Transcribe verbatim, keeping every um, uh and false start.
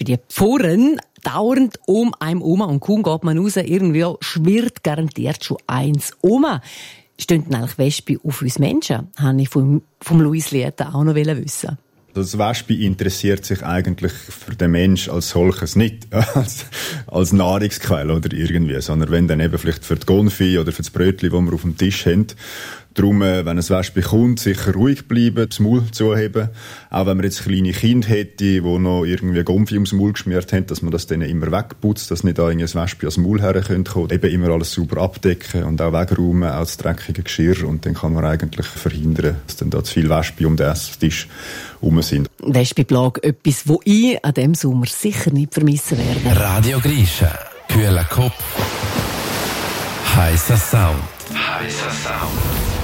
die Pforren dauernd um einem um und kaum geht man raus, irgendwie schwirrt garantiert schon eins um. Stehen denn eigentlich Wespen auf uns Menschen? Habe ich vom, vom Luis Lieta auch noch wissen. Das Wespe interessiert sich eigentlich für den Mensch als solches nicht als, als Nahrungsquelle oder irgendwie, sondern wenn dann eben vielleicht für die Gonfi oder für das Brötchen, das wir auf dem Tisch haben. Darum, wenn ein Wespe kommt, sicher ruhig bleiben, das Maul zuheben. Auch wenn man jetzt kleine Kinder hätte, die noch irgendwie Gonfi ums Maul geschmiert haben, dass man das denen immer wegputzt, dass nicht da ein Wespe ans Maul herkommen könnte. Eben immer alles sauber abdecken und auch wegräumen, auch das dreckige Geschirr. Und dann kann man eigentlich verhindern, dass dann da zu viele Wespen um den Esstisch herum sind. Wespenplage, etwas, das ich an diesem Sommer sicher nicht vermissen werde. Radio Grisha, kühler Kopf, heißer Sound. Heißer Sound.